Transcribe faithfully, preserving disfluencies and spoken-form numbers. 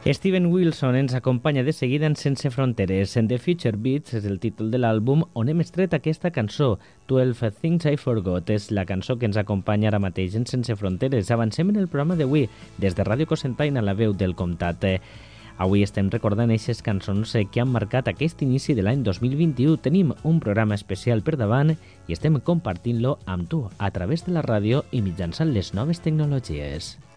Steven Wilson ens acompanya de seguida en Sense Fronteres. En The Future Beats és el títol de l'àlbum on hem extret aquesta cançó. twelve Things I Forgot és la cançó que ens acompanya ara mateix en Sense Fronteres. Avancem en el programa d'avui des de Ràdio Cocentaina, la veu del comtat. Avui estem recordant aquestes cançons que han marcat aquest inici de l'any dos mil vint-i-u. Tenim un programa especial per davant i estem compartint-lo amb tu a través de la ràdio i mitjançant les noves tecnologies.